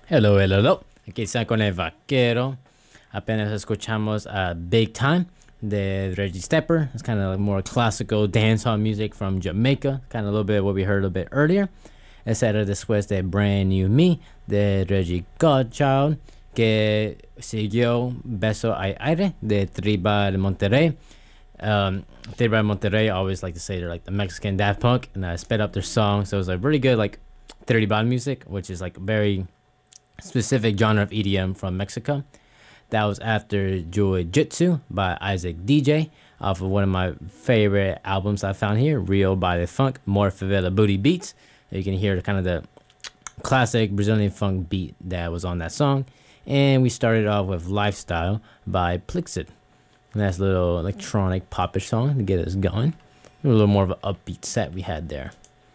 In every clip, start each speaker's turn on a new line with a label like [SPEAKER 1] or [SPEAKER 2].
[SPEAKER 1] Hello, hello, hello. Aquí está con el vaquero. Apenas escuchamos Big Time de Reggie Stepper. It's kind of like more classical dancehall music from Jamaica. Kind of a little bit of what we heard a little bit earlier. Ese era después de Brand New Me de Reggie Godchild. Que siguió Beso al Aire de Tribal Monterrey. Tribal Monterrey always like to say they're like the Mexican Daft Punk, and I sped up their song, so it was like really good like Tribal music, which is like very specific genre of EDM from Mexico. That was after Joy Jitsu by Isaac DJ off of one of my favorite albums I found here, Rio by the Funk, More Favela Booty Beats. You can hear kind of the classic Brazilian funk beat that was on that song. And we started off with Lifestyle by Plixit. Nice little electronic popish song to get us going. A little more of an upbeat set we had there.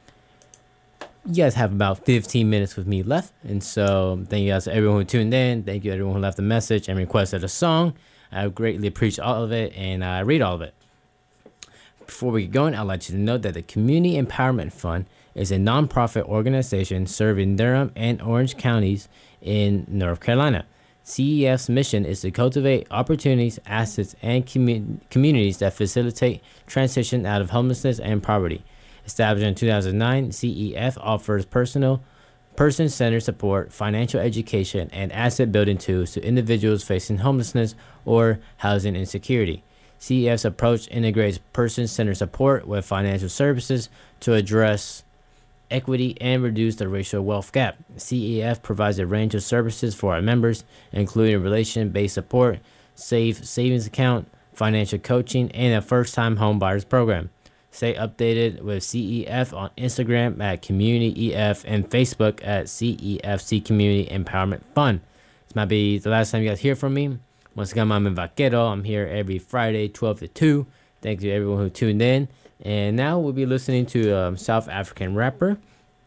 [SPEAKER 1] You guys have about 15 minutes with me left, and so thank you guys to everyone who tuned in. Thank you to everyone who left a message and requested a song. I greatly appreciate all of it, and I read all of it. Before we get going, I'd like you to know that the Community Empowerment Fund is a nonprofit organization serving Durham and Orange counties in North Carolina. CEF's mission is to cultivate opportunities, assets, and communities that facilitate transition out of homelessness and poverty. Established in 2009, CEF offers person-centered support, financial education, and asset-building tools to individuals facing homelessness or housing insecurity. CEF's approach integrates person-centered support with financial services to address equity and reduce the racial wealth gap. CEF provides a range of services for our members, including relation-based support, savings account, financial coaching, and a first-time home buyers program. Stay updated with CEF on Instagram at CommunityEF and Facebook at CEFC Community Empowerment Fund. This might be the last time you guys hear from me. Once again, I'm Vaquero. I'm here every Friday, 12 to 2. Thank you to everyone who tuned in. And now we'll be listening to South African rapper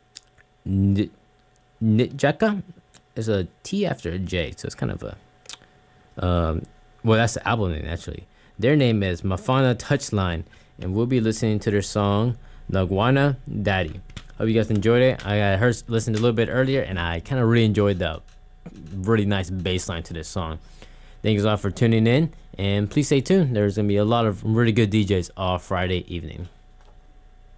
[SPEAKER 1] Njeka. There's a T after a J, so it's kind of a... well, that's the album name, actually. Their name is Mafana Touchline, and we'll be listening to their song Lagwana Daddy. Hope you guys enjoyed it. I listened a little bit earlier, and I kind of really enjoyed the really nice bass line to this song. Thank you all for tuning in, and please stay tuned. There's going to be a lot of really good DJs all Friday evening.